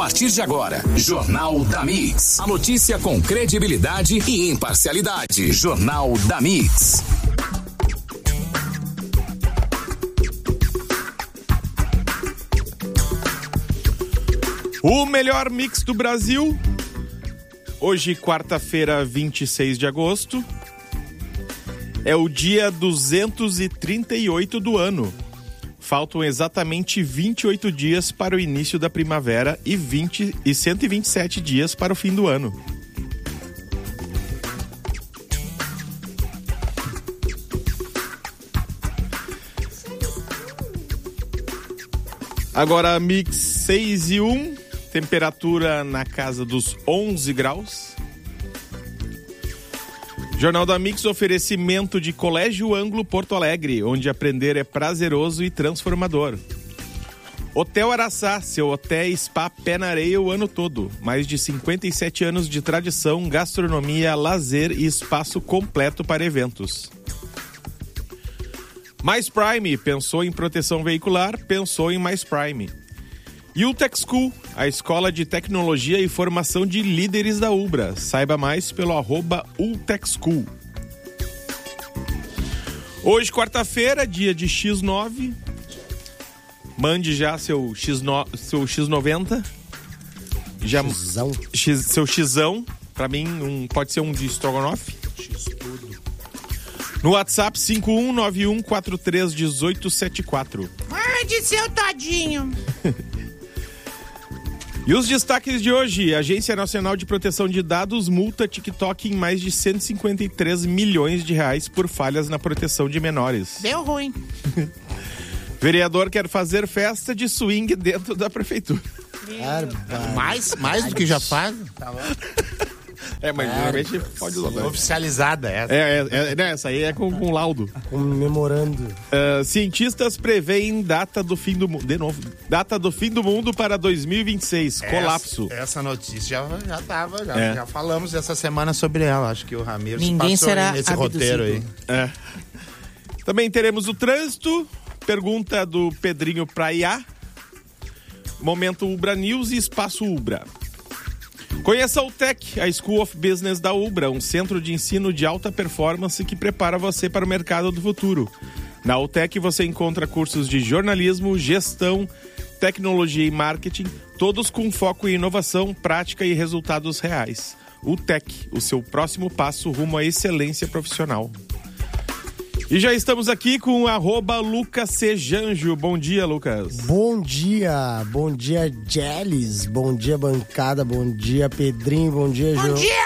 partir de agora, Jornal da Mix. A notícia com credibilidade e imparcialidade. Jornal da Mix. O melhor mix do Brasil. Hoje, quarta-feira, 26 de agosto. É o dia 238 do ano. Faltam exatamente 28 dias para o início da primavera e 127 dias para o fim do ano. Agora, mix 6 e 1, temperatura na casa dos 11 graus. Jornal da Mix, oferecimento de Colégio Ângulo Porto Alegre, onde aprender é prazeroso e transformador. Hotel Araçá, seu hotel e spa pé na areia o ano todo. Mais de 57 anos de tradição, gastronomia, lazer e espaço completo para eventos. Mais Prime, pensou em proteção veicular, pensou em Mais Prime. Ultech School, a escola de tecnologia e formação de líderes da Ubra. Saiba mais pelo @Ultech School. Hoje, quarta-feira, dia de X9. Mande já seu X90. Já, seu Xão. Pra mim, pode ser um de estrogonofe. X tudo. No WhatsApp, 5191431874. Mande seu todinho. E os destaques de hoje: a Agência Nacional de Proteção de Dados multa TikTok em mais de 153 milhões de reais por falhas na proteção de menores. Deu ruim. Vereador quer fazer festa de swing dentro da prefeitura. Mais do que já faz? Tá bom. Mas geralmente pode usar. Oficializada essa. Essa aí é com laudo. Comemorando. Cientistas preveem data do fim do mundo. De novo. Data do fim do mundo para 2026. Colapso. Essa notícia já falamos essa semana sobre ela. Acho que o Ramiro passou será nesse abduzido. roteiro aí. Também teremos o trânsito. Pergunta do Pedrinho Praia. Momento Ubra News e Espaço Ubra. Conheça a UTEC, a School of Business da Ubra, um centro de ensino de alta performance que prepara você para o mercado do futuro. Na UTEC você encontra cursos de jornalismo, gestão, tecnologia e marketing, todos com foco em inovação, prática e resultados reais. UTEC, o seu próximo passo rumo à excelência profissional. E já estamos aqui com o @LucasCjanjo. Bom dia, Lucas. Bom dia Jelis, bom dia bancada, bom dia Pedrinho, bom dia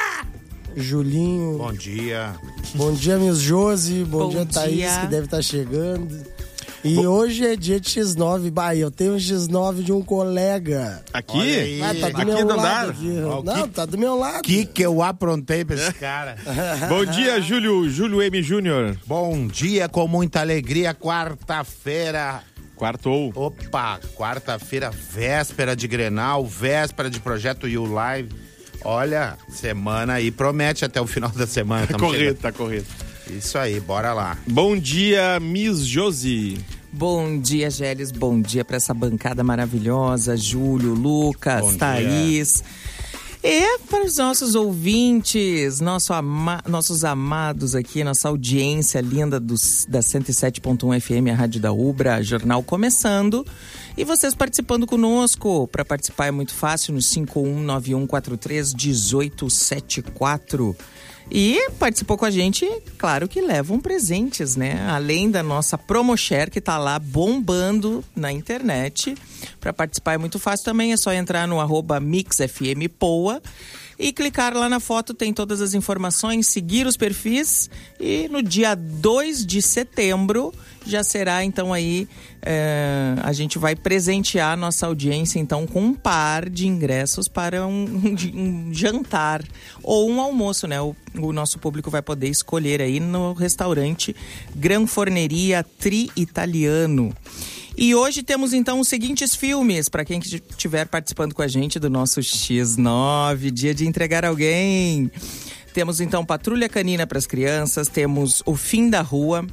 Julinho. Bom dia. Bom dia, Miss Josi, bom dia dia. Thaís, que deve estar chegando. E hoje é dia de X9, eu tenho um X9 de um colega. Aqui? Tá do aqui meu no lado. andar? Não, tá do meu lado. Que eu aprontei pra esse cara. Bom dia, Júlio M. Júnior. Bom dia, com muita alegria, quarta-feira. Quartou. Opa, quarta-feira, véspera de Grenal, véspera de Projeto You Live. Olha, semana aí promete até o final da semana. Tá correto. Isso aí, bora lá. Bom dia, Miss Josi. Bom dia, Gélis. Bom dia para essa bancada maravilhosa. Júlio, Lucas, Bom Thaís. E para os nossos ouvintes, nossos amados aqui, nossa audiência linda da 107.1 FM, a Rádio da Ubra, jornal começando. E vocês participando conosco. Para participar é muito fácil no 5191431874. E participou com a gente, claro que levam presentes, né? Além da nossa PromoShare, que tá lá bombando na internet. Para participar é muito fácil também, é só entrar no @MixFMPoa e clicar lá na foto, tem todas as informações, seguir os perfis. E no dia 2 de setembro já será, então, aí, a gente vai presentear a nossa audiência, então, com um par de ingressos para um jantar ou um almoço, né? O nosso público vai poder escolher aí no restaurante Gran Forneria Tri Italiano. E hoje temos, então, os seguintes filmes, para quem estiver participando com a gente do nosso X9, dia de entregar alguém. Temos, então, Patrulha Canina para as crianças, temos O Fim da Rua,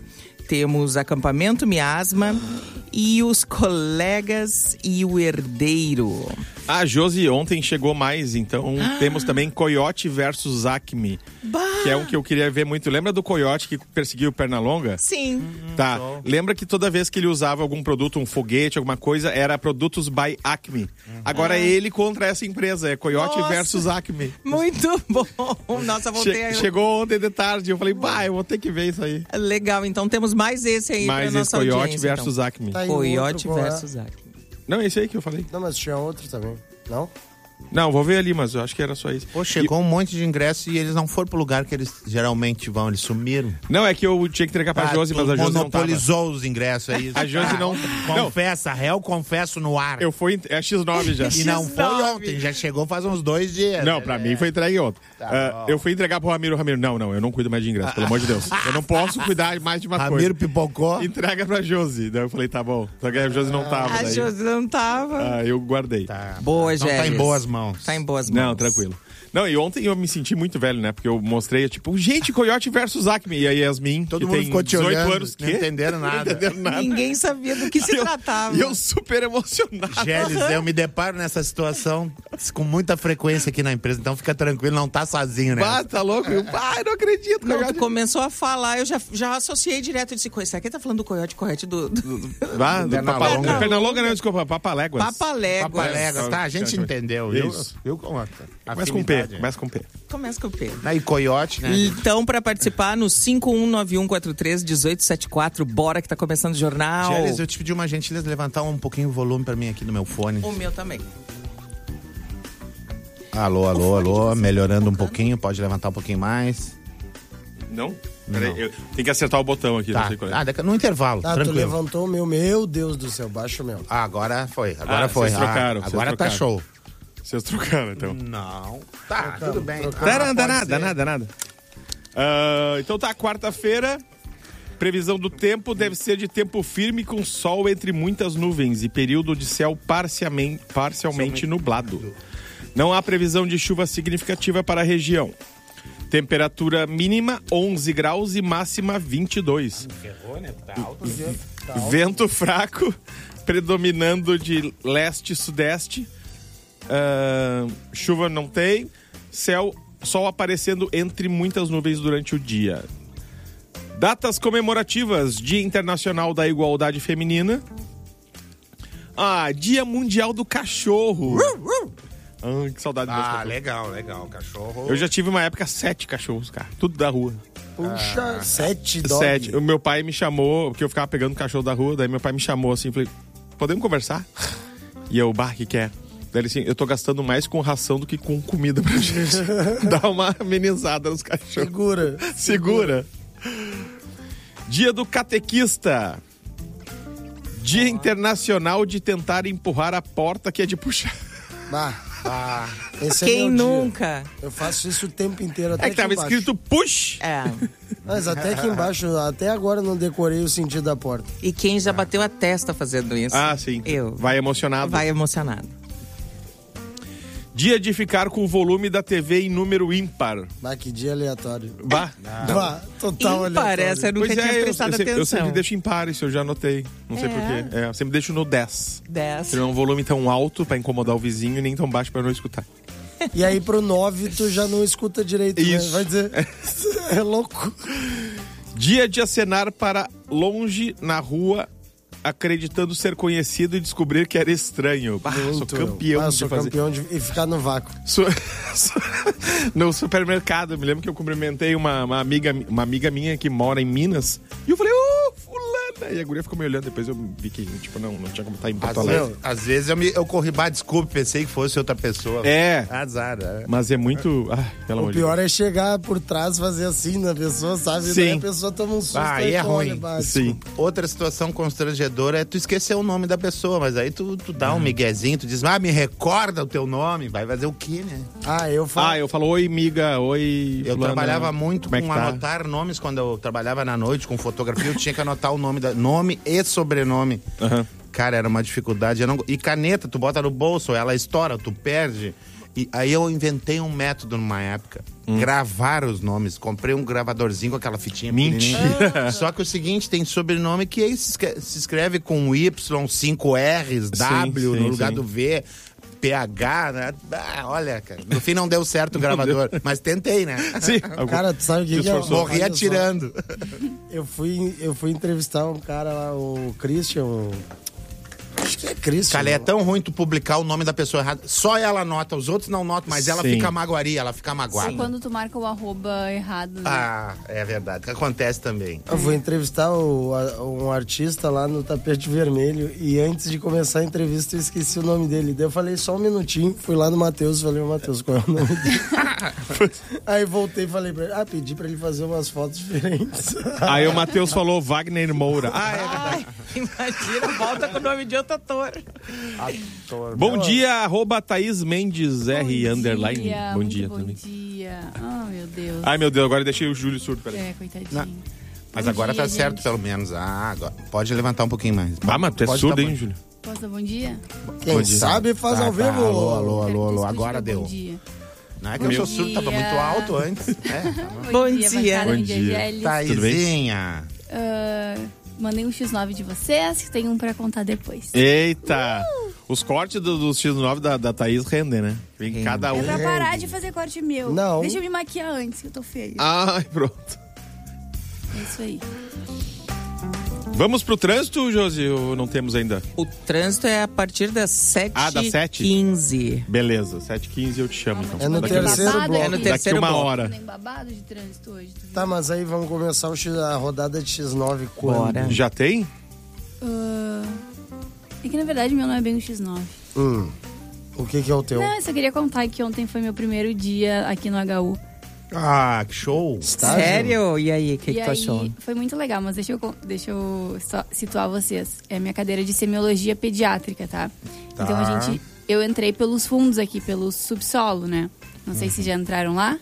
temos Acampamento Miasma e Os Colegas e o Herdeiro. A Josi ontem chegou mais, então temos também Coyote versus Acme, que é um que eu queria ver muito. Lembra do Coyote que perseguiu o Pernalonga? Sim. Tá. Lembra que toda vez que ele usava algum produto, um foguete, alguma coisa, era produtos by Acme. Agora é ele contra essa empresa, é Coyote versus Acme. Muito bom. Nossa, voltei Chegou ontem de tarde, eu falei, eu vou ter que ver isso aí. Legal, então temos mais esse aí pra nossa Coyote audiência. versus Acme. Tá aí Coyote outro, versus Acme. Não, esse aí que eu falei. Não, mas tinha outro também. Não? Não, vou ver ali, mas eu acho que era só isso. Pô, chegou um monte de ingressos e eles não foram pro lugar que eles geralmente vão, eles sumiram. Não, é que eu tinha que entregar pra Josi, mas a Josi não tava. Monopolizou os ingressos aí. A Josi não... Confessa, réu, confesso no ar. Eu fui... É X9 já. E não foi ontem, já chegou faz uns 2 dias. Não, pra mim foi entregue ontem. Eu fui entregar pro Ramiro. Não, eu não cuido mais de ingresso, pelo amor de Deus. Eu não posso cuidar mais de uma coisa. Ramiro pipocou. Entrega pra Josi. Daí eu falei, tá bom. Só que a Josi não tava. A daí. Josi não tava. Eu guardei. Boa, Então Gélis. tá em boas mãos. Tá em boas mãos. Não, tranquilo. Não, e ontem eu me senti muito velho, né? Porque eu mostrei, tipo, gente, Coyote versus Acme. E a Yasmin, Todo que mundo tem ficou te 18 olhando, anos. não entenderam nada. Não entenderam nada. Ninguém sabia do que se tratava. E eu super emocionado. Gélis, eu me deparo nessa situação com muita frequência aqui na empresa, então fica tranquilo, não tá sozinho, né? Tá louco? Eu não acredito. Não, Coyote. tu começou a falar, eu já associei direto. Eu disse, será que ele tá falando do Coyote do Pernalonga não, desculpa, Papaléguas. Papaléguas. Papaléguas, tá? A gente entendeu. Isso. Começa com P, começa com P. Começa com o P. E Coyote, né? Então, pra participar, no 5191431874, bora que tá começando o jornal. Gélis, eu te pedi uma gentileza levantar um pouquinho o volume pra mim aqui no meu fone. O meu também. Alô, melhorando um pouquinho, pode levantar um pouquinho mais. Não? Peraí, tem que acertar o botão aqui, Tá. não sei qual é. No intervalo, Tu tranquilo. levantou o meu Deus do céu, baixa o meu. Agora foi. Vocês trocaram, vocês Agora tá trocaram. show. Vocês trocaram, então. Não. Tá, tudo bem. Nada. Então tá, quarta-feira. Previsão do tempo deve ser de tempo firme com sol entre muitas nuvens e período de céu parcialmente nublado. Não há previsão de chuva significativa para a região. Temperatura mínima 11 graus e máxima 22. Vento fraco, predominando de leste-sudeste. Chuva não tem. Sol aparecendo entre muitas nuvens durante o dia. Datas comemorativas: Dia Internacional da Igualdade Feminina. Dia Mundial do Cachorro. Que saudade dos cachorros. Legal. Cachorro. Eu já tive uma época 7 cachorros, cara. Tudo da rua. Puxa, 7 dólares. 7. O meu pai me chamou, porque eu ficava pegando cachorro da rua, daí meu pai me chamou assim, falei, podemos conversar? E eu, que é? Daí ele assim, eu tô gastando mais com ração do que com comida pra gente. Dá uma amenizada nos cachorros. Segura. Dia do catequista. Dia Internacional de tentar empurrar a porta que é de puxar. Esse Quem é meu nunca? Dia. Eu faço isso o tempo inteiro, até É que tava aqui embaixo. escrito push. Mas até aqui embaixo, até agora eu não decorei o sentido da porta. E quem já bateu a testa fazendo isso? Sim. Eu. Vai emocionado. Vai emocionado. Dia de ficar com o volume da TV em número ímpar. Que dia aleatório. Ímpar, Total aleatório. essa eu nunca tinha prestado atenção. Eu sempre deixo ímpar, isso eu já anotei. Não sei porquê. Eu sempre deixo no 10. 10. Não é um volume tão alto pra incomodar o vizinho, nem tão baixo pra não escutar. E aí pro 9 tu já não escuta direito, Isso. né? Vai dizer, é louco. Dia de acenar para longe na rua, acreditando ser conhecido e descobrir que era estranho. Sou campeão de fazer. E ficar no vácuo. No supermercado, eu me lembro que eu cumprimentei uma amiga minha que mora em Minas. E eu falei, fulana. E a guria ficou me olhando, depois eu vi que, não tinha como estar em Porto Alegre. Às vezes eu corri, desculpe, pensei que fosse outra pessoa. Azar. Mas é muito... pelo amor O de pior Deus. é chegar por trás, fazer assim na pessoa, sabe? Sim. Daí a pessoa toma um susto. Aí é ruim. Sim. Outra situação constrangedora é tu esquecer o nome da pessoa, mas aí tu dá um miguezinho, tu diz, me recorda o teu nome, vai fazer o quê, né? Eu falo. Eu falo, oi, amiga, oi, Eu fulana, trabalhava muito como é com que tá? anotar nomes quando eu trabalhava na noite com fotografia, eu tinha que anotar o nome e sobrenome. Uhum. Cara, era uma dificuldade. E caneta, tu bota no bolso, ela estoura, tu perde. E aí eu inventei um método numa época. Gravar os nomes. Comprei um gravadorzinho com aquela fitinha pequenininha. Só que o seguinte, tem sobrenome que aí se escreve com Y, 5 R's, W no lugar do V, PH, né? Olha, cara, no fim não deu certo o gravador, mas tentei, né? Sim. Cara, tu sabe o que é? Morri atirando. Eu fui entrevistar um cara lá, o Christian. Acho que é Christian. Cara, é tão ruim tu publicar o nome da pessoa errada. Só ela nota, os outros não notam, mas ela fica magoaria, ela fica magoada. Sim, quando tu marca o arroba errado, né? Ah, é verdade, que acontece também. Eu vou entrevistar um artista lá no Tapete Vermelho e antes de começar a entrevista eu esqueci o nome dele. Daí eu falei só um minutinho, fui lá no Matheus e falei, Matheus, qual é o nome dele? Aí voltei e falei pra ele, pedi pra ele fazer umas fotos diferentes. Aí o Matheus falou Wagner Moura. É verdade. Imagina, volta com o nome de outro ator. Bom dia, @Thaís Mendes R underline. Bom dia bom também. dia. Oh, meu Deus. Ai, meu Deus, agora eu deixei o Júlio surdo. Peraí. Coitadinho. Mas Bom agora dia, tá certo, gente. pelo menos. Agora pode levantar um pouquinho mais. Mas tu é Pode surdo, tá hein, bom. Júlio? Posso dar bom dia? Quem sabe faz ao vivo. Alô, agora Bom deu. dia. Não é que eu sou surdo, tava muito alto antes. Bom dia. dia. Bancada Bom de dia. Egeles. Taizinha. Mandei um X9 de vocês, que tem um pra contar depois. Eita! Os cortes do X9 da Thaís rendem, né? Vem cada um. É pra parar de fazer corte meu. Não. Deixa eu me maquiar antes, que eu tô feia. Ai, pronto. É isso aí. Vamos pro trânsito, Josi, ou não temos ainda? O trânsito é a partir das 7h15. Das 7h? Beleza, 7h15 eu te chamo. Então. É no Daqui terceiro babado bloco. É no aqui. Daqui terceiro uma bloco. hora. Nem babado de trânsito hoje. Tu viu? Tá, mas aí vamos começar a rodada de X9 quando? Bora. Já tem? É que na verdade meu não é bem um X9. O que é o teu? Não, eu só queria contar que ontem foi meu primeiro dia aqui no HU. Ah, que show. Estágio? Sério? E aí, o que E tu achou? aí, foi muito legal, mas deixa eu só situar vocês. É minha cadeira de semiologia pediátrica, tá? Então eu entrei pelos fundos aqui, pelo subsolo, né? Não sei se já entraram lá.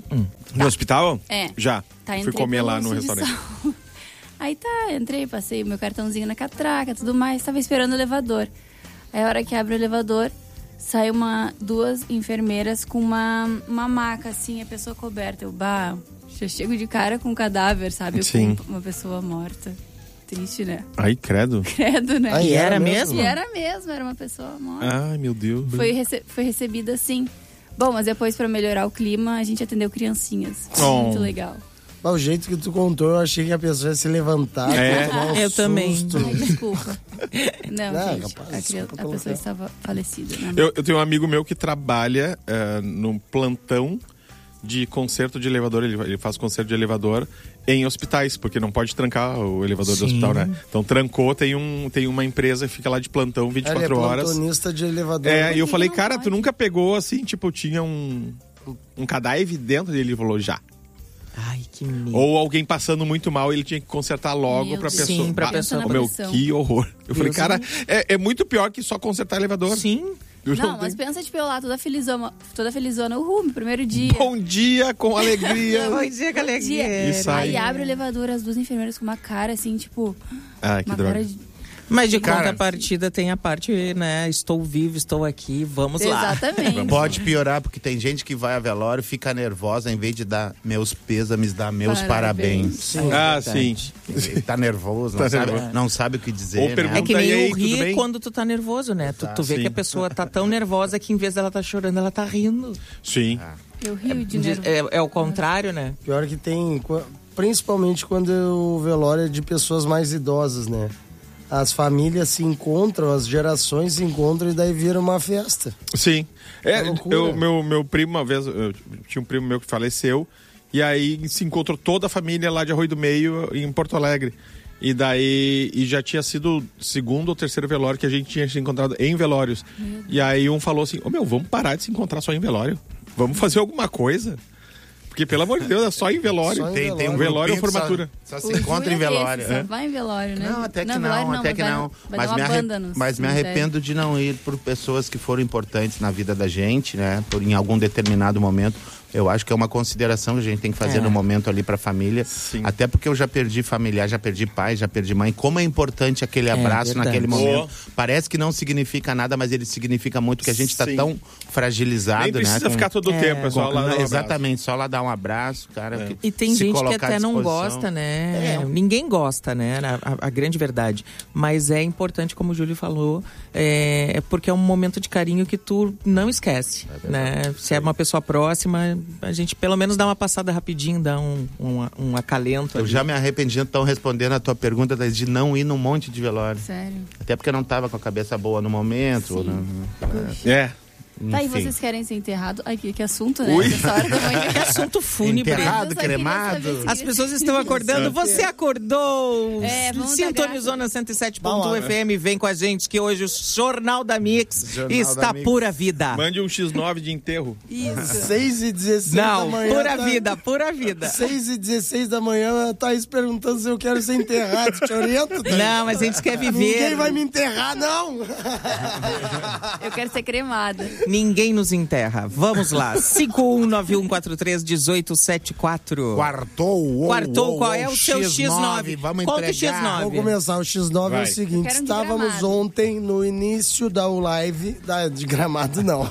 No hospital? É. Já. Tá, Fui entrei comer pelo lá no subsolo. restaurante. Aí tá, entrei, passei o meu cartãozinho na catraca, tudo mais, tava esperando o elevador. Aí a hora que abre o elevador, sai duas enfermeiras com uma maca, assim, a pessoa coberta. Eu, já chego de cara com um cadáver, sabe? Eu Sim. com uma pessoa morta. Triste, né? Ai, credo. Credo, né? Aí, E era mesmo? E era mesmo, era uma pessoa morta. Ai, meu Deus. Foi recebida assim. Bom, mas depois, pra melhorar o clima, a gente atendeu criancinhas. Oh. Muito legal. O jeito que tu contou, eu achei que a pessoa ia se levantar. É. ia tomar um Eu também. susto. Ai, desculpa. Não, Não, gente, capaz, a desculpa pelo pessoa tempo. estava falecida. Né? Eu tenho um amigo meu que trabalha no plantão de conserto de elevador. Ele faz conserto de elevador em hospitais, porque não pode trancar o elevador do Sim. hospital, né? Então trancou, tem uma empresa que fica lá de plantão 24 Ele é horas. plantonista de elevador. E eu que falei, não cara, pode? tu nunca pegou assim, tipo, tinha um cadáver dentro dele? Ele falou, já. Ai, que medo. Ou alguém passando muito mal, ele tinha que consertar logo Meu pra Deus. pessoa. Sim, pra Ah, pessoa. ô, meu, Pressão. que horror. Eu falei, Deus cara, é muito pior que só consertar elevador. Sim. Eu Não, não mas tenho- pensa, tipo, eu lá, toda felizona, meu primeiro dia. Bom dia, com alegria. Bom dia, galerinha. Isso aí. Aí abre o elevador, as duas enfermeiras com uma cara assim, tipo, Ai, que uma droga. cara de... Mas de Cara, contrapartida tem a parte, né? Estou vivo, estou aqui, vamos lá. Exatamente. Pode piorar, porque tem gente que vai a velório, fica nervosa, em vez de dar meus pêsames, dá meus parabéns. Parabéns. Sim. Ele tá nervoso, não, Tá sabe, nervoso. não sabe o que dizer, Ou né? pergunta- É que E nem aí, o tudo rir bem? quando tu tá nervoso, né? Tu vê sim. que a pessoa tá tão nervosa que em vez dela tá chorando, ela tá rindo. Sim. Eu rio de nervo. É o contrário, né? Pior que tem, principalmente quando o velório é de pessoas mais idosas, né? As famílias se encontram, as gerações se encontram e daí vira uma festa. Sim. loucura. Meu primo, uma vez, eu tinha um primo meu que faleceu, e aí se encontrou toda a família lá de Arroio do Meio, em Porto Alegre. E daí, já tinha sido o segundo ou terceiro velório que a gente tinha se encontrado em velórios. E aí um falou assim, vamos parar de se encontrar só em velório. Vamos fazer alguma coisa. Porque, pelo amor de Deus, é só em velório. Só em Tem um velório ou grupinho que formatura. Só se O encontra em Júlio é velório. desse, só vai em velório, né? Não, até que velório não, até que não. Vai dar uma banda nos Mas me cemitérios. arrependo de não ir por pessoas que foram importantes na vida da gente, né? Em algum determinado momento. Eu acho que é uma consideração que a gente tem que fazer no momento ali pra família. Sim. Até porque eu já perdi familiar, já perdi pai, já perdi mãe. Como é importante aquele abraço verdade. naquele momento. Parece que não significa nada, mas ele significa muito, porque a gente tá Sim. tão fragilizado, Nem precisa né? ficar todo o tempo, é só lá dar um abraço. Exatamente, só lá dar um abraço, cara. E tem se gente que colocar à até não disposição. gosta, né? Ninguém gosta, né? A grande verdade. Mas é importante, como o Júlio falou, porque é um momento de carinho que tu não esquece, né? Se é uma pessoa próxima, a gente pelo menos dá uma passada rapidinho, dá um acalento. Eu ali. já me arrependi, então, respondendo a tua pergunta, de não ir num monte de velório. Sério. Até porque eu não tava com a cabeça boa no momento. Ou Tá, e Enfim. vocês querem ser enterrados? Ai, que assunto, né? Ui. Essa hora da manhã. Que assunto fúnebre. Enterrado, Eu só queria cremado. saber se- As pessoas estão acordando. Você acordou! Vamos Sintonizou na 107.1 FM. Vem com a gente que hoje o Jornal da Mix Jornal está da Mix. pura vida. Mande um X9 de enterro. Isso. 6h16 da Não, manhã. pura vida, pura vida. 6h16 da manhã, a Thaís perguntando se eu quero ser enterrado. Te oriento, Thaís? Não, mas a gente quer viver. Ninguém vai me enterrar, não! Eu quero ser cremada. Ninguém nos enterra. Vamos lá. 5191431874. Quartou, qual é o seu X9? Vamos Conta o entregar. X9. Vamos começar. O X9 é Vai. o seguinte: Eu quero um de estávamos Gramado. ontem no início da live. De Gramado, não.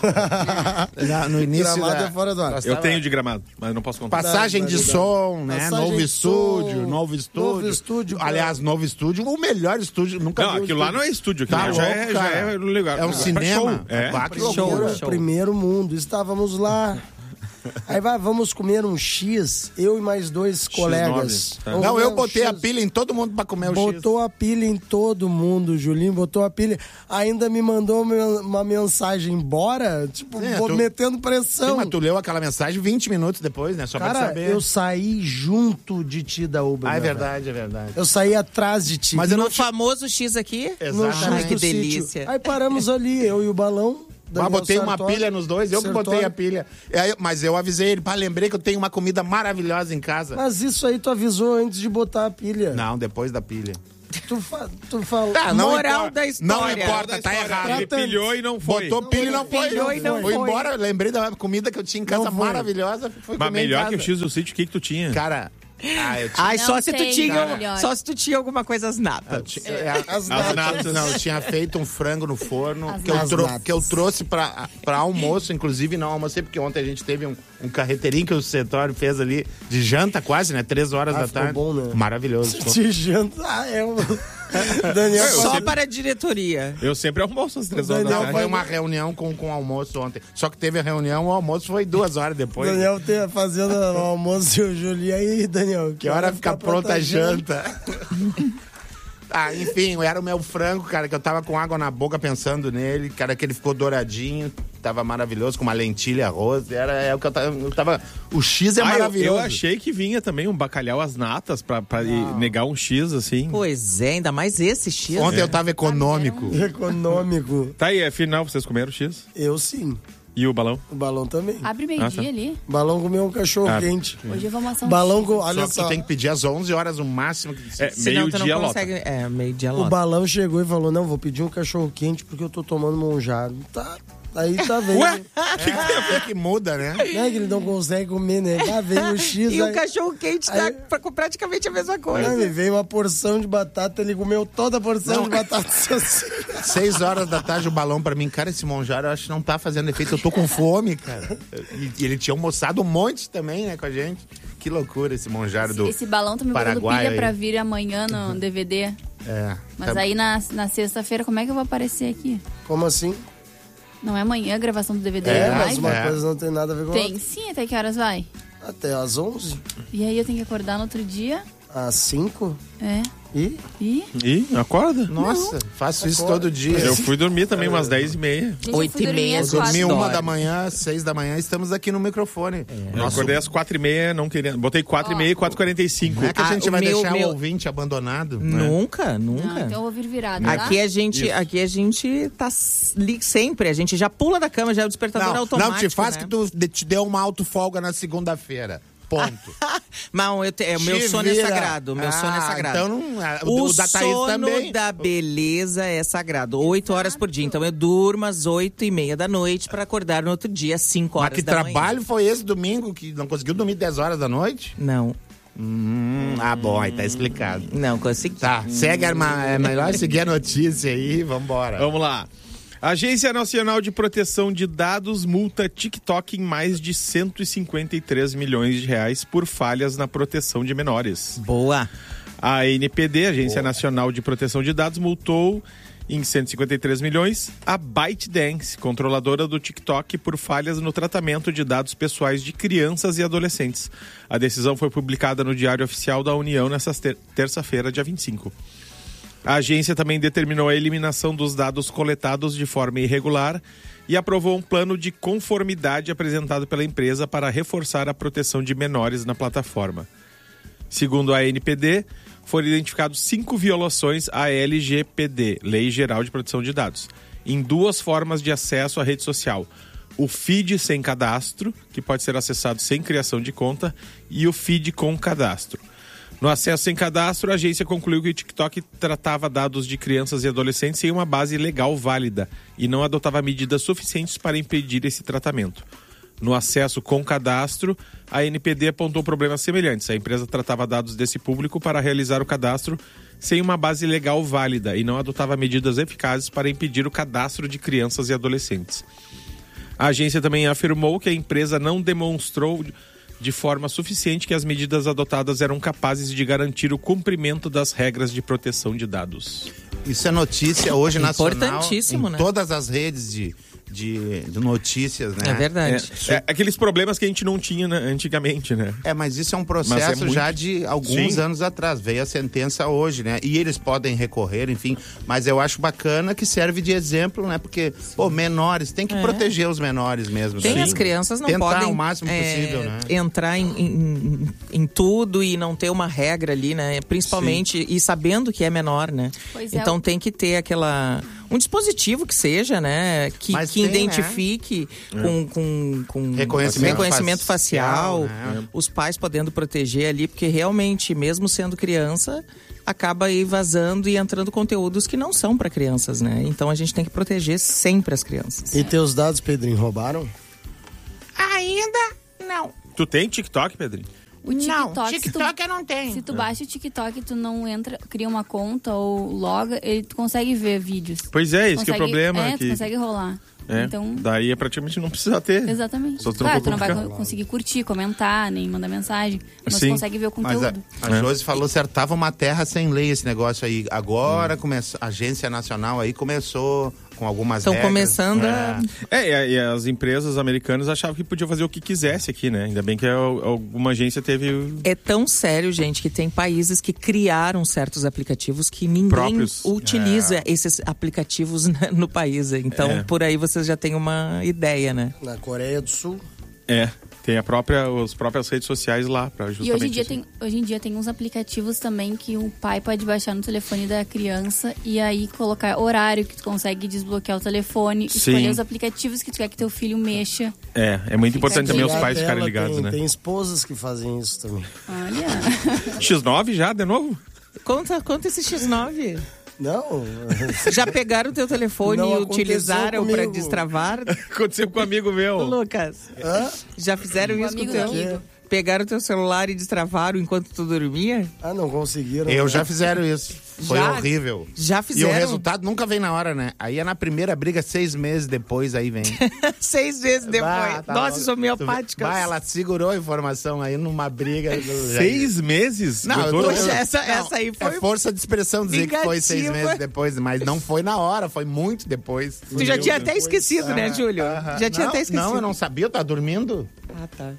No início Gramado da... é fora do ar. Eu tenho de Gramado, mas não posso contar. Passagem de som, né? Passagem Novo de estúdio, som, novo estúdio. novo estúdio, Aliás, novo estúdio, o melhor estúdio. Nunca Não, vi um aquilo lá não é estúdio, aquilo Tá lá já louco, é cara. legal. É um Pra cinema. show. É. Ah, que Show. loucura. Primeiro mundo. Estávamos lá. Aí vamos comer um X, eu e mais dois colegas. tá. Vamos Não, comer eu um botei a X. pilha em todo mundo pra comer o X. Botou a pilha em todo mundo, o Julinho botou a pilha. Ainda me mandou uma mensagem, bora? Tipo, metendo Sim, pressão. mas tu leu aquela mensagem 20 minutos depois, né? Só pra Cara, saber. eu saí junto de ti da Uber. Ah, é meu velho. verdade, é verdade. Eu saí atrás de ti. Mas eu No não famoso X aqui. no Exatamente. X Ai, que do sítio. delícia. Aí paramos ali, eu e o Balão. Ah, botei uma pilha nos dois, eu que Sartori. botei a pilha. Mas eu avisei ele, lembrei que eu tenho uma comida maravilhosa em casa. Mas isso aí tu avisou antes de botar a pilha. Não, depois da pilha. Tu falou. Ah, não Moral importa. da história. Não importa, tá errado. Ele pilhou e não foi. Botou pilha e não foi. pilhou e não Foi foi. embora, lembrei da comida que eu tinha em casa Não foi. maravilhosa. Fui Mas comer em melhor casa. que o X do sítio, o que tu tinha? Cara, eu tinha... Ai, Não só se tu tem tinha, melhor. só se tu tinha alguma coisa às natas. As natas. Não, eu tinha feito um frango no forno As que eu, natas. que eu trouxe pra almoço, inclusive não almocei, porque ontem a gente teve um carreteirinho que o Setório fez ali de janta quase, né? 3 horas da ficou tarde. bom, né? Maravilhoso. De jantar, Daniel, Só para a diretoria. Eu sempre almoço às 3 horas da Não, tarde. foi uma reunião com almoço ontem. Só que teve a reunião, o almoço foi 2 horas depois. Daniel fazendo o almoço e o Julinho. Aí, Daniel, Que hora fica pronta a janta? Ah, enfim, era o meu frango, cara, que eu tava com água na boca pensando nele, cara, que ele ficou douradinho, tava maravilhoso, com uma lentilha rosa, é o que eu tava o X é maravilhoso. Eu achei que vinha também um bacalhau às natas pra negar um X, assim. Pois é, ainda mais esse X. Ontem eu tava econômico. Econômico. Tá aí, afinal, vocês comeram X? Eu sim. E o balão? O Balão também. Abre meio-dia tá. ali. O Balão comeu um cachorro quente. Hoje eu vou amassar um Balão com. Só Olha que só. tu tem que pedir às 11 horas o máximo. Que... Senão tu não meio-dia lota. consegue. É, meio-dia O lota. Balão chegou e falou: não, vou pedir um cachorro quente porque eu tô tomando monjado. Tá. Aí tá vendo. É que muda, né? Não é que ele não consegue comer, né? Tá, veio o X. E aí, o cachorro quente aí- tá praticamente a mesma coisa. Não, veio uma porção de batata, ele comeu toda a porção de batata. 6 horas da tarde o balão pra mim, cara, esse monjaro eu acho que não tá fazendo efeito, eu tô com fome, cara. E ele tinha almoçado um monte também, né, com a gente. Que loucura esse monjaro do Esse balão tá me botando Paraguai pilha aí. pra vir amanhã no DVD. É. Mas Tá- aí na sexta-feira, como é que eu vou aparecer aqui? Como assim? Não é amanhã a gravação do DVD? É, live? mas uma coisa não tem nada a ver com a Tem outra. sim, até que horas vai? Até às 11, E aí eu tenho que acordar no outro dia? às 5 É. e... E? Ih, acorda? Nossa, faço isso todo dia. Eu fui dormir também umas 10h30. Gente, eu 8h30 fui dormir às eu quatro. Dormi 1 Dorme. da manhã, 6 da manhã, estamos aqui no microfone. Eu acordei às 4h30, não queria. Botei 4h30 e 4h45. Não é que a gente Ah, vai o meu- deixar meu- o ouvinte abandonado? Nunca, Não, nunca. então eu vou vir virado, Aqui a gente tá sempre, a gente já pula da cama, já é o despertador Não, automático. não te faz né? que tu te deu uma autofolga na segunda-feira. Ponto. Mas meu sono é sagrado. Meu sono é sagrado. Então, o da Thaís sono também. da beleza é sagrado. 8 horas por dia. Então eu durmo às 8:30 da noite pra acordar no outro dia às 5 horas Mas que da manhã. trabalho foi esse domingo que não conseguiu dormir 10 horas da noite? Não. Bom, aí tá explicado. Não consegui. Tá, segue é melhor seguir a notícia aí, vambora. Vamos lá. A Agência Nacional de Proteção de Dados multa TikTok em mais de 153 milhões de reais por falhas na proteção de menores. Boa. A ANPD, Agência Nacional de Proteção de Dados, multou em 153 milhões a ByteDance, controladora do TikTok, por falhas no tratamento de dados pessoais de crianças e adolescentes. A decisão foi publicada no Diário Oficial da União nesta terça-feira, dia 25. A agência também determinou a eliminação dos dados coletados de forma irregular e aprovou um plano de conformidade apresentado pela empresa para reforçar a proteção de menores na plataforma. Segundo a ANPD, foram identificados 5 violações à LGPD, Lei Geral de Proteção de Dados, em 2 formas de acesso à rede social. O feed sem cadastro, que pode ser acessado sem criação de conta, e o feed com cadastro. No acesso sem cadastro, a agência concluiu que o TikTok tratava dados de crianças e adolescentes sem uma base legal válida e não adotava medidas suficientes para impedir esse tratamento. No acesso com cadastro, a ANPD apontou problemas semelhantes. A empresa tratava dados desse público para realizar o cadastro sem uma base legal válida e não adotava medidas eficazes para impedir o cadastro de crianças e adolescentes. A agência também afirmou que a empresa não demonstrou de forma suficiente que as medidas adotadas eram capazes de garantir o cumprimento das regras de proteção de dados. Isso é notícia hoje nacional. Importantíssimo, em né? todas as redes de notícias, né? É verdade. Aqueles problemas que a gente não tinha, né, antigamente, né? Mas isso é um processo muito... já de alguns Sim. anos atrás. Veio a sentença hoje, né? E eles podem recorrer, enfim. Mas eu acho bacana que serve de exemplo, né? Porque, menores, tem que proteger os menores mesmo. Tem Sim. as crianças não Tentar podem o máximo possível, né? entrar em tudo e não ter uma regra ali, né? Principalmente, e sabendo que é menor, né? Pois é. Então tem que ter um dispositivo que seja, né? Que tem, identifique com reconhecimento facial, né? os pais podendo proteger ali, porque realmente, mesmo sendo criança, acaba aí vazando e entrando conteúdos que não são para crianças, né? Então a gente tem que proteger sempre as crianças. E teus dados, Pedrinho, roubaram? Ainda não. Tu tem TikTok, Pedrinho? O TikTok, TikTok eu não tenho. Se tu baixa o TikTok e tu não entra, cria uma conta ou loga, tu consegue ver vídeos. Pois é, isso que é o problema. Tu consegue rolar. É, então, daí praticamente não precisa ter. Exatamente. Só tu Claro, tu não vai conseguir curtir, comentar, nem mandar mensagem, mas tu consegue ver o conteúdo. Mas a Josi falou que tava uma terra sem lei esse negócio aí. Agora começou, a Agência Nacional aí começou com algumas regras. Estão começando a... E as empresas americanas achavam que podia fazer o que quisesse aqui, né? Ainda bem que alguma agência teve... É tão sério, gente, que tem países que criaram certos aplicativos que ninguém utiliza esses aplicativos no país. Então, por aí vocês já têm uma ideia, né? Na Coreia do Sul. Tem as próprias redes sociais lá para justamente. E hoje em dia tem uns aplicativos também que o pai pode baixar no telefone da criança e aí colocar horário que tu consegue desbloquear o telefone, escolher os aplicativos que tu quer que teu filho mexa. É muito importante também os pais ficarem Dela ligados, né? Tem esposas que fazem isso também. Olha. X9 já, de novo? Conta esse X9. Não. Já pegaram o teu telefone Não e utilizaram para destravar? Aconteceu com um amigo meu. Lucas, já fizeram isso com o teu? amigo. Pegaram o teu celular e destravaram enquanto tu dormia? Não conseguiram. Já fizeram isso. Foi horrível. Já fizeram. E o resultado nunca vem na hora, né? Aí é na primeira briga, 6 meses depois, aí vem. 6 meses depois. Doses homeopáticas. Ela segurou a informação aí numa briga. 6 meses? Não, essa aí foi... É força de expressão dizer que foi 6 meses depois, mas não foi na hora, foi muito depois. Tu já tinha até esquecido, né, Júlio? Já tinha até esquecido. Não, eu não sabia, eu tava dormindo. Tá.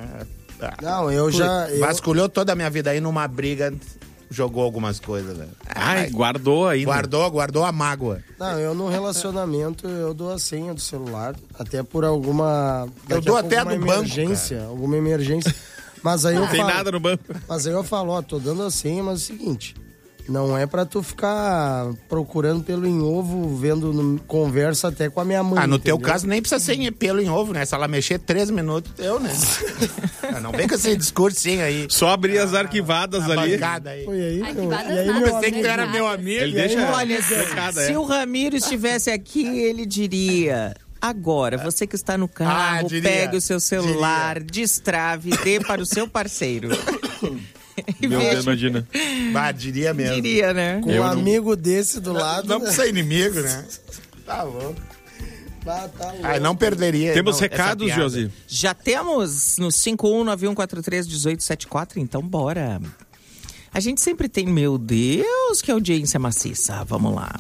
Não, eu já... Vasculhou toda a minha vida aí numa briga, jogou algumas coisas, velho. Guardou ainda. Guardou a mágoa. Não, eu no relacionamento, eu dou a senha do celular, até por alguma... Eu dou até a do banco, alguma emergência. Mas aí eu Não tem falo, nada no banco. Mas aí eu falo, tô dando a senha, mas é o seguinte, Não é pra tu ficar procurando pelo em ovo, conversa até com a minha mãe. No entendeu? teu caso nem precisa ser pelo em ovo, né? Se ela mexer 3 minutos, né? Não vem com esse discursinho aí. Só abrir as arquivadas ali. Aí. Foi aí, Arquivadas e aí nada, meu Pensei que tu era meu amigo. Ele deixa... Olha, recado, se o Ramiro estivesse aqui, ele diria... Agora, você que está no carro, pegue o seu celular, destrave, dê para o seu parceiro. E Meu veja. Deus, imagina. Diria mesmo. Diria, né? Com um amigo desse do lado. Não precisa ser inimigo, né? Tá louco. Tá louco. Não perderia. Temos não, recados, essa piada. Josi? Já temos no 5191431874, então bora. A gente sempre tem, meu Deus, que audiência maciça. Vamos lá.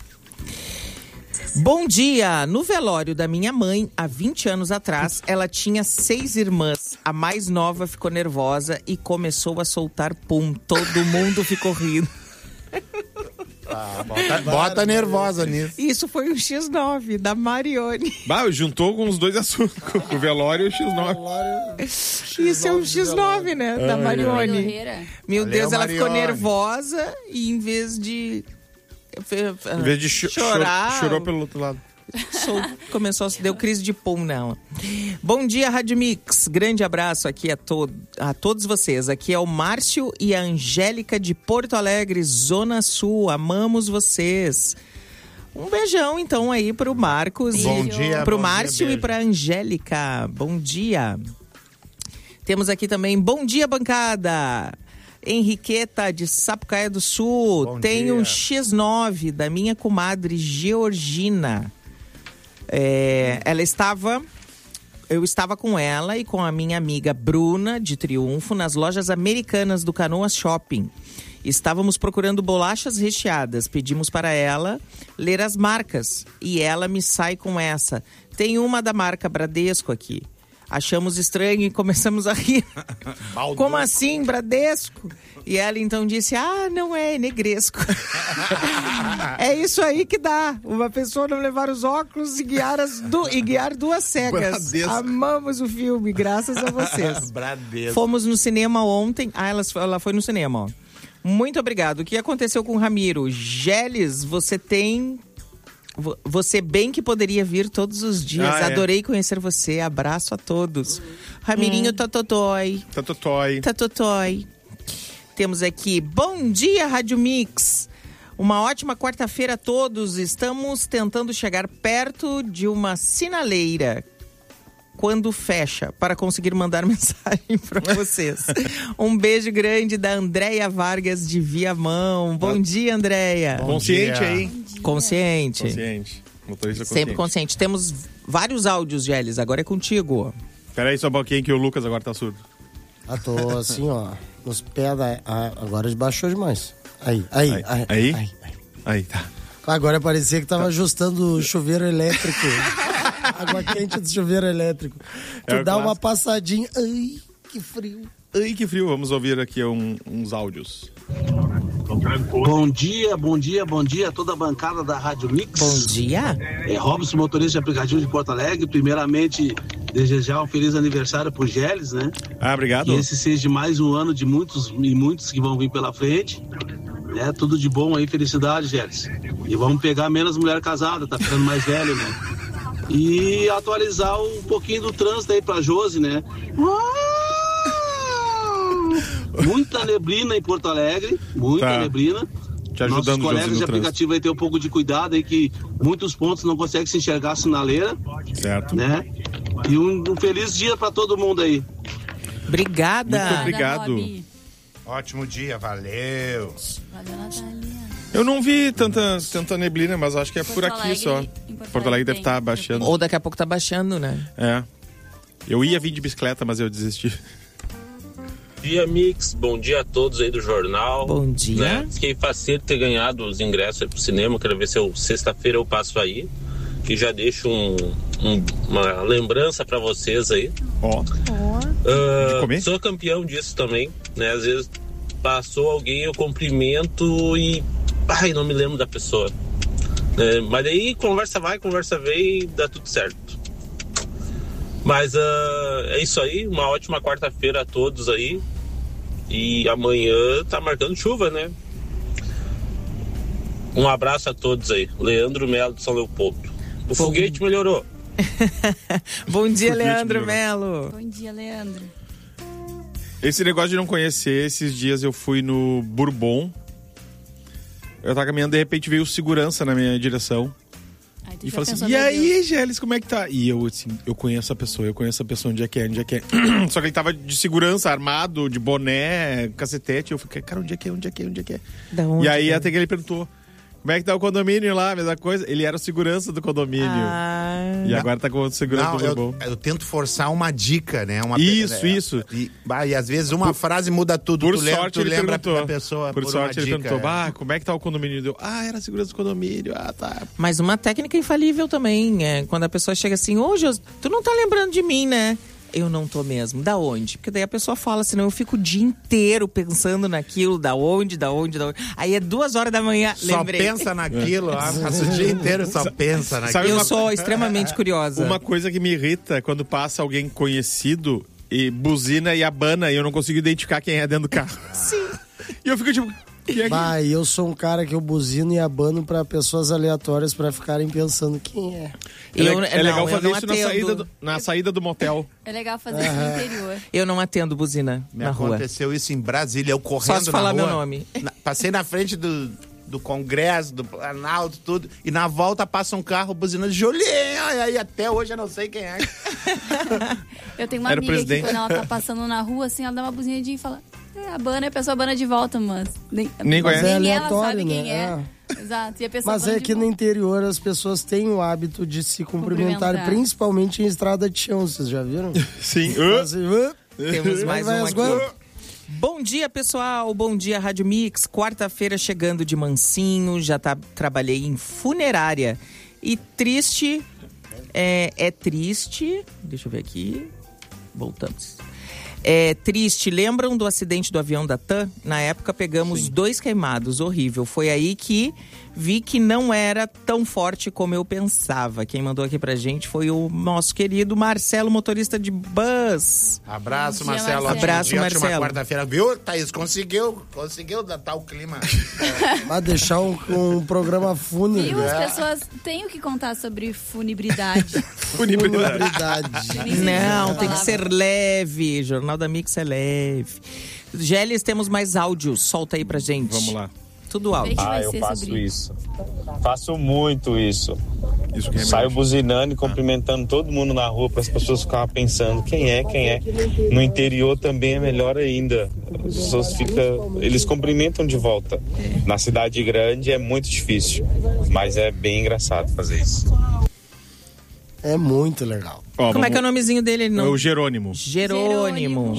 Bom dia! No velório da minha mãe, há 20 anos atrás, ela tinha 6 irmãs. A mais nova ficou nervosa e começou a soltar pum. Todo mundo ficou rindo. Bota nervosa nisso. Isso foi o X9 da Marione. Juntou com os dois assuntos, com o velório e o X9. Isso é um X9, né? Da Marione. Meu Valeu, Deus, ela ficou Marione. nervosa e em vez de Em vez de chorar, chorou pelo outro lado. começou a se deu crise de pum nela. Bom dia, Rádio Mix. Grande abraço aqui a todos vocês. Aqui é o Márcio e a Angélica de Porto Alegre, Zona Sul. Amamos vocês. Um beijão, então, aí pro Marcos. Bom dia. Pro bom Márcio dia, e pra Angélica. Bom dia. Temos aqui também, bom dia, bancada. Henriqueta de Sapucaia do Sul. Bom Tem dia. um X9 da minha comadre Georgina. Eu estava com ela e com a minha amiga Bruna de Triunfo nas lojas americanas do Canoas Shopping. Estávamos procurando bolachas recheadas. Pedimos para ela ler as marcas e ela me sai com essa. Tem uma da marca Bradesco aqui. Achamos estranho e começamos a rir. Como assim, Bradesco? E ela então disse, não é Negresco. É isso aí que dá. Uma pessoa não levar os óculos e guiar duas cegas. Bradesco. Amamos o filme, graças a vocês. Bradesco. Fomos no cinema ontem. Ela foi no cinema, ó. Muito obrigado. O que aconteceu com o Ramiro? Geles, você bem que poderia vir todos os dias. Adorei conhecer você. Abraço a todos. Ramirinho Tatotói. Tatotói. Temos aqui, bom dia, Rádio Mix. Uma ótima quarta-feira a todos. Estamos tentando chegar perto de uma sinaleira quando fecha, para conseguir mandar mensagem para vocês. Um beijo grande da Andréia Vargas de Viamão. Bom dia, Andréia. Consciente dia. aí. Consciente. Motorista Sempre consciente. Temos vários áudios, Gélis. Agora é contigo. Peraí só um pouquinho que o Lucas agora tá surdo. Tô assim, ó, nos pés da... agora baixou demais. Aí, tá. Agora parecia que tava ajustando o chuveiro elétrico. Água quente do chuveiro elétrico. Tu dá uma passadinha. Ai, que frio. Vamos ouvir aqui uns áudios. Bom dia a toda a bancada da Rádio Mix. Bom dia. Robson, motorista de aplicativo de Porto Alegre. Primeiramente, desejar um feliz aniversário pro Geles, né? Obrigado. Que esse seja mais um ano de muitos e muitos que vão vir pela frente. Tudo de bom aí, felicidade, Geles. E vamos pegar menos mulher casada, tá ficando mais velho, né? E atualizar um pouquinho do trânsito aí pra Josi, né? Muita neblina em Porto Alegre, muita neblina. Te ajudando, nossos colegas Josi, de aplicativo aí ter um pouco de cuidado aí, que muitos pontos não conseguem se enxergar a sinaleira. Certo. Né? E um feliz dia pra todo mundo aí. Obrigada. Muito obrigado. Ótimo dia, valeu. Valeu, Natália. Eu não vi tanta neblina, mas acho que é por aqui só. Porto Alegre deve estar baixando. Ou daqui a pouco tá baixando, né? Eu ia vir de bicicleta, mas eu desisti. Bom dia, Mix. Bom dia a todos aí do jornal. Bom dia. Né? Fiquei faceiro de ter ganhado os ingressos aí pro cinema. Quero ver se sexta-feira eu passo aí. Que já deixo uma lembrança pra vocês aí. De comer? Sou campeão disso também, né? Às vezes passou alguém, eu cumprimento e... não me lembro da pessoa. Mas aí conversa vai, conversa vem e dá tudo certo. Mas é isso aí. Uma ótima quarta-feira a todos aí. E amanhã tá marcando chuva, né? Um abraço a todos aí. Leandro Melo de São Leopoldo. O foguete melhorou. Bom dia, Leandro Melo. Bom dia, Leandro. Esse negócio de não conhecer, esses dias eu fui no Bourbon. Eu tava caminhando, de repente veio o segurança na minha direção. E falou assim, e aí, Gélis, como é que tá? E eu, assim, eu conheço a pessoa, onde é que é. Só que ele tava de segurança, armado, de boné, cacetete. Eu fiquei, cara, onde é que é? Da onde? E aí até que ele perguntou, como é que tá o condomínio lá, a mesma coisa? Ele era o segurança do condomínio. E agora tá com o segurança do Bourbon. Eu tento forçar uma dica, né? Isso. E às vezes uma frase muda tudo. Por sorte ele lembra perguntou. da pessoa Por sorte ele perguntou, como é que tá o condomínio? Deu, era a segurança do condomínio. Tá. Mas uma técnica infalível também é quando a pessoa chega assim, Josi, tu não tá lembrando de mim, né? Eu não tô mesmo. Da onde? Porque daí a pessoa fala, senão eu fico o dia inteiro pensando naquilo, da onde. Aí é 2h da manhã, lembrei. Só pensa naquilo, passa o dia inteiro só pensa naquilo. Eu sou extremamente curiosa. Uma coisa que me irrita é quando passa alguém conhecido e buzina e abana e eu não consigo identificar quem é dentro do carro. Sim. E eu fico tipo... Eu sou um cara que eu buzino e abano pra pessoas aleatórias pra ficarem pensando quem é. É legal fazer isso na saída do motel. É legal fazer isso no interior. Eu não atendo buzina na rua. Aconteceu isso em Brasília, eu correndo na rua. Só se falar meu nome. Passei na frente do Congresso, do Planalto, tudo. E na volta passa um carro buzinando Julinho. E aí até hoje eu não sei quem é. Eu tenho uma amiga que quando ela tá passando na rua, assim, ela dá uma buzinadinha e fala... a pessoa abana de volta, mas... Nem conhece. É ela aleatório, sabe né? quem é. Exato. E a pessoa mas é que no interior as pessoas têm o hábito de se cumprimentar. Principalmente em estrada de chão, vocês já viram? Sim. Temos mais um aqui. Bom dia, pessoal. Bom dia, Rádio Mix. Quarta-feira chegando de mansinho. Já trabalhei em funerária. E triste... É triste... Deixa eu ver aqui. Voltamos. É triste. Lembram do acidente do avião da TAM? Na época pegamos 2 queimados. Horrível. Foi aí que vi que não era tão forte como eu pensava. Quem mandou aqui pra gente foi o nosso querido Marcelo, motorista de bus. Abraço, Bom dia, Marcelo. Abraço, Marcelo. Ótima quarta-feira. Viu, Thaís? Conseguiu datar o clima. Vai deixar um programa fúnebre. E as pessoas têm o que contar sobre funibridade. Funibridade. Não, tem que ser leve. Jornal da Mix é leve. Gélis, temos mais áudios. Solta aí pra gente. Vamos lá. Tudo áudio. Eu faço isso. Faço muito isso. Que Saio buzinando e cumprimentando todo mundo na rua para as pessoas ficarem pensando quem é. No interior também é melhor ainda. As pessoas eles cumprimentam de volta. Na cidade grande é muito difícil, mas é bem engraçado fazer isso. É muito legal. Como é que é o nomezinho dele? Não? É o Jerônimo. Jerônimo.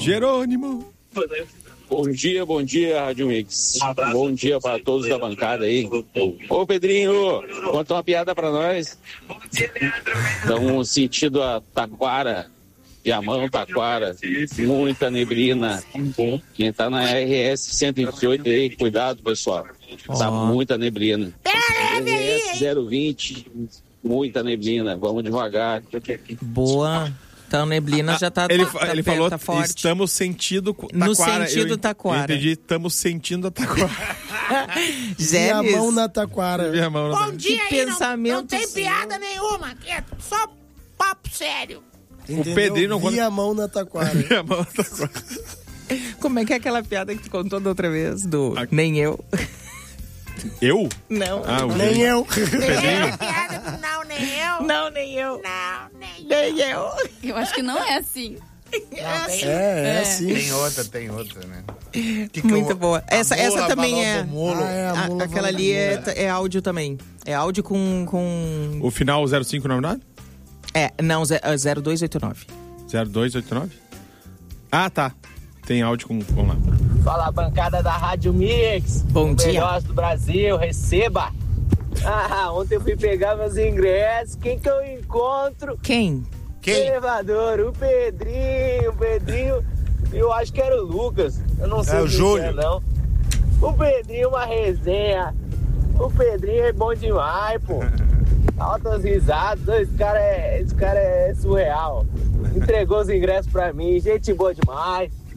Bom dia, Rádio Mix. Bom dia para todos da bancada aí. Ô, Pedrinho, conta uma piada para nós. Estamos sentindo a Taquara, Viamão, Taquara, muita neblina. Quem tá na RS 128 aí, cuidado, pessoal. Tá muita neblina. RS 020, muita neblina. Vamos devagar. Boa. Então, neblina já tá ele falou, tá forte. Estamos sentindo Taquara. No sentido Taquara. Eu entendi, estamos sentindo a Taquara. Minha mão na Taquara. Bom dia, que pensamento. Não tem piada nenhuma, é só papo sério. Entendeu? O Pedrinho não Minha mão na Taquara. Minha mão na Taquara. Como é que é aquela piada que tu contou da outra vez? Nem eu. Eu? Não. Nem eu. Pedrinho? Não, nem eu. Não, nem eu. Não, Nem eu. Eu acho que não é assim. É assim. Tem outra, né? Muito boa. Essa também é. Aquela ali é áudio também. É áudio com... O final 0599? Não, 0289. 0289? Ah, tá. Tem áudio com... Vamos lá. Fala, bancada da Rádio Mix. Bom dia. Melhores do Brasil, receba. Ontem eu fui pegar meus ingressos. Quem que eu encontro? Quem? Elevador, o Pedrinho. Eu acho que era o Lucas. Eu não sei o Júlio. Não. O Pedrinho, uma resenha. O Pedrinho é bom demais, pô. Altas risadas. Esse cara é surreal. Entregou os ingressos pra mim. Gente boa demais.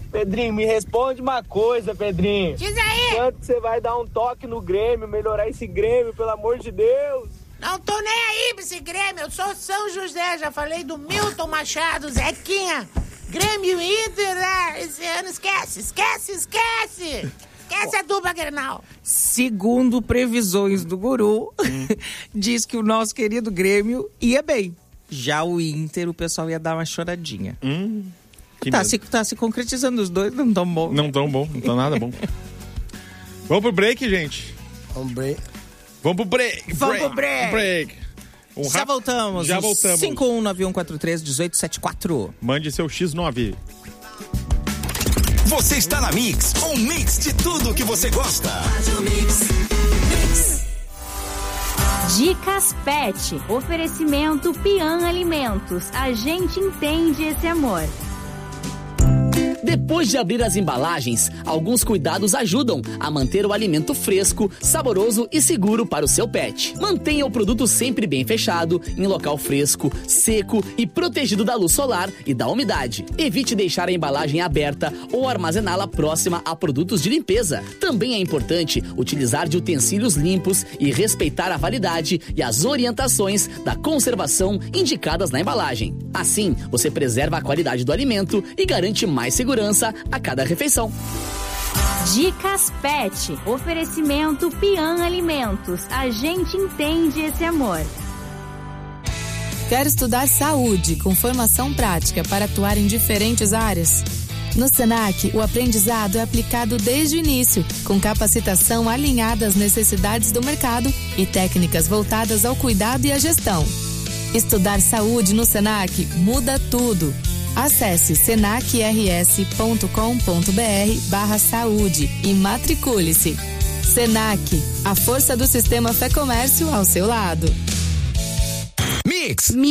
Pedrinho, me responde uma coisa, Pedrinho. Diz aí. Quanto você vai dar um toque no Grêmio, melhorar esse Grêmio, pelo amor de Deus? Não tô nem aí pra esse Grêmio, eu sou São José, já falei do Milton Machado, Zequinha. Grêmio e Inter, né? Esse ano esquece. Esquece a dupla Grenal. Segundo previsões do Guru, diz que o nosso querido Grêmio ia bem. Já o Inter, o pessoal ia dar uma choradinha. Tá se concretizando, os dois não tão bom. Não tão bom, não tão nada bom. Vamos pro break, gente? Vamos pro break. Já voltamos. 5191431874. Mande seu X9. Você está na Mix, um mix de tudo que você gosta. Dicas Pet. Oferecimento Pian Alimentos. A gente entende esse amor. Depois de abrir as embalagens, alguns cuidados ajudam a manter o alimento fresco, saboroso e seguro para o seu pet. Mantenha o produto sempre bem fechado, em local fresco, seco e protegido da luz solar e da umidade. Evite deixar a embalagem aberta ou armazená-la próxima a produtos de limpeza. Também é importante utilizar de utensílios limpos e respeitar a validade e as orientações da conservação indicadas na embalagem. Assim, você preserva a qualidade do alimento e garante mais segurança a cada refeição. Dicas Pet. Oferecimento Pian Alimentos. A gente entende esse amor. Quer estudar saúde com formação prática para atuar em diferentes áreas? No Senac, o aprendizado é aplicado desde o início, com capacitação alinhada às necessidades do mercado e técnicas voltadas ao cuidado e à gestão. Estudar saúde no Senac muda tudo. Acesse senacrs.com.br/saúde e matricule-se. Senac, a força do sistema Fé Comércio ao seu lado. Mix.